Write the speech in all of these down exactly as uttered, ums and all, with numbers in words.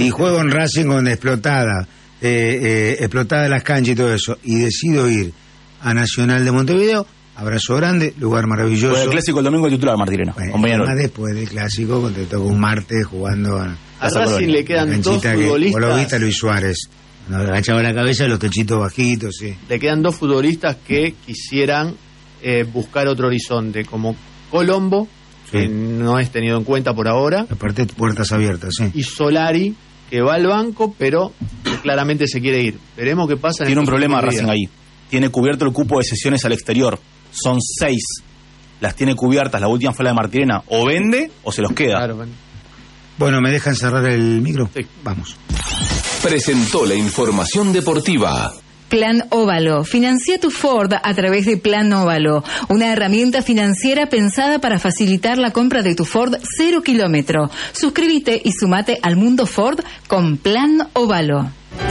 y juego en Racing con explotada, eh, eh, explotada las canchas y todo eso, y decido ir a Nacional de Montevideo, abrazo grande, lugar maravilloso. Bueno, el clásico el domingo titular, Martirena. Bueno, más después del clásico, cuando te toca un martes jugando a, a Racing le quedan dos futbolistas. Vos lo viste a Luis Suárez, no, agachaba la cabeza, los techitos bajitos, sí. Le quedan dos futbolistas que quisieran eh, buscar otro horizonte, como Colombo, sí, que no es tenido en cuenta por ahora. Aparte, puertas abiertas, sí. Y Solari, que va al banco, pero claramente se quiere ir. Veremos qué pasa. Tiene un problema Racing ahí. Tiene cubierto el cupo de sesiones al exterior. Son seis. Las tiene cubiertas. La última fue la de Martirena. O vende o se los queda. Claro, bueno. Bueno, ¿me dejan cerrar el micro? Sí. Vamos. Presentó la información deportiva. Plan Óvalo. Financia tu Ford a través de Plan Óvalo, una herramienta financiera pensada para facilitar la compra de tu Ford cero kilómetro. Suscríbete y sumate al mundo Ford con Plan Óvalo.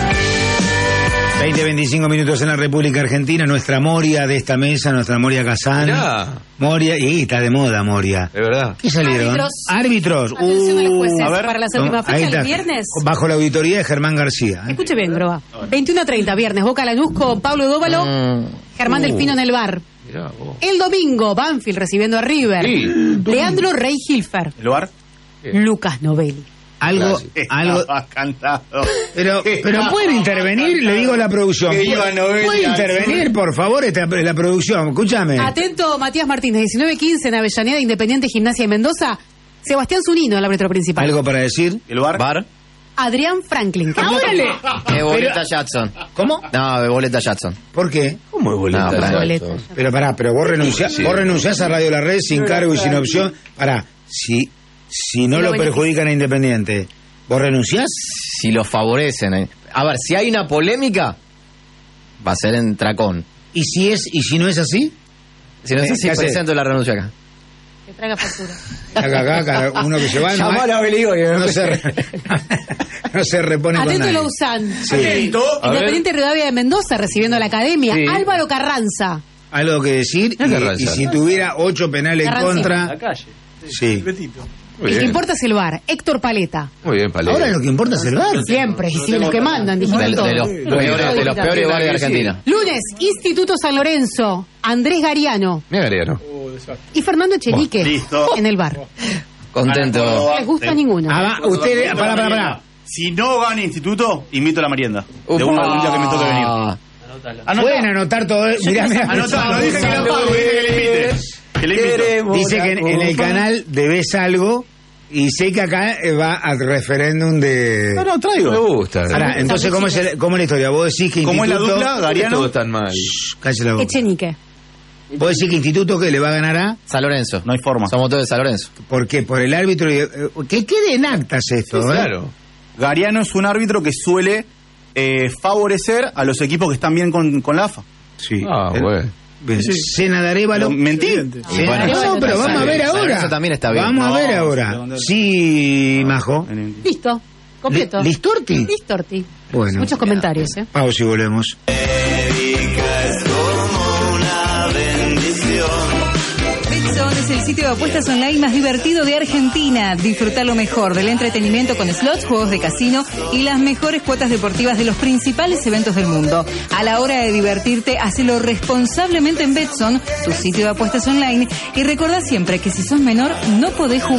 veinte, veinticinco minutos en la República Argentina, nuestra Moria de esta mesa, nuestra Moria Kazán. Mirá. Moria, y está de moda Moria. Es verdad. ¿Qué salieron? Árbitros. Árbitros. Atención a los jueces. A ver. Para la séptima No, fecha, ahí el está. viernes. Bajo la auditoría de Germán García. ¿eh? Escuche bien, Groba. veintiuno a treinta, viernes, Boca Lanús con Pablo Dóvalo, Mm. Germán Uh. Delfino en el bar. Mirá vos. El domingo, Banfield recibiendo a River. Sí. Leandro Rey Hilfer. ¿El bar? Lucas Novelli. Algo, Clásico. algo. Estaba cantado. Pero, pero pueden intervenir, le digo a la producción. Que iba Novelli Puede al intervenir, por favor, esta, la producción. Escúchame. Atento, Matías Martínez, diecinueve quince en Avellaneda, Independiente Gimnasia de Mendoza. Sebastián Zunino en la árbitro principal. ¿Algo para decir? ¿El bar? ¿Bar? Adrián Franklin. que- ¡Órale! Es boleta Jackson. ¿Cómo? No, es boleta Jackson. ¿Por qué? ¿Cómo es boleta? No, pará. Boleta. Pero pará, pero vos renunciás, Sí. vos renunciás a Radio La Red sin cargo y sin opción. Pará, si, si no Si lo lo beneficia. perjudican a Independiente, ¿vos renunciás? Si lo favorecen. eh. A ver, si hay una polémica, va a ser en Tracón. ¿Y si es y si no es así? Si no es Eh, así, ¿qué haces? presento la renuncia acá. Que traiga factura. Acá, acá, acá, uno que se va, no, Llamalo a Beligo y no se, re- no se repone con Atento nadie. Lausanne. Sí. Atento. Independiente Rivadavia de Mendoza recibiendo a la academia. Sí. Álvaro Carranza. Algo que decir, Es y, Carranza. y si tuviera ocho penales en Carranza. contra, La calle. sí. Muy El que bien. importa es el bar. Héctor Paleta. Muy bien, Palero. Ahora lo que importa es el bar. Siempre. Y si los que mandan, De, dijimos todo. de los peores, de los peores bares de Argentina. Lunes, Instituto San Lorenzo. Andrés Gariano. Mira, Gariano. Y Fernando Echenique. Listo. En el bar. Contento. No les gusta ninguno. Ah, va, ustedes, pará, pará, pará. Si no gana instituto, invito a la merienda. De Upa. una algún día que me toque venir. Anotá. Pueden anotar todo. Mirá, mirá. Anotá, no dije que lo pago, dije que le invite. Que le invito. Dice que en, en el canal debes algo y sé que acá eh, va al referéndum de... No, no, Me traigo. gusta. Ahora, entonces, ¿cómo es, el- ¿cómo es la historia? Vos decís que ¿Cómo es la Instituto... dupla? Todo Gariano. tan mal. Shh, cállate la boca. Echenique. Vos decís que Instituto que le va a ganar a... San Lorenzo. No hay forma. Somos todos de San Lorenzo. ¿Por qué? Por el árbitro. Y, eh, ¿Qué quede en actas esto? Sí, eh? claro. Gariano es un árbitro que suele eh, favorecer a los equipos que están bien con, con la A F A. Sí. Ah, Eh, bueno. Cena de Arévalo. Pero mentí. Cena- bueno, no, pero vamos a ver San ahora. Lorenzo también está bien. Vamos a No, ver sí, ahora. ¿dónde? Sí, Majo. Listo. Completo. Li- ¿Listorti? Listorti. Bueno. Muchos comentarios, ¿eh? Pausa y volvemos. Betson es el sitio de apuestas online más divertido de Argentina. Disfruta lo mejor del entretenimiento con slots, juegos de casino y las mejores cuotas deportivas de los principales eventos del mundo. A la hora de divertirte, hacelo responsablemente en Betson, tu sitio de apuestas online. Y recordá siempre que si sos menor, no podés jugar.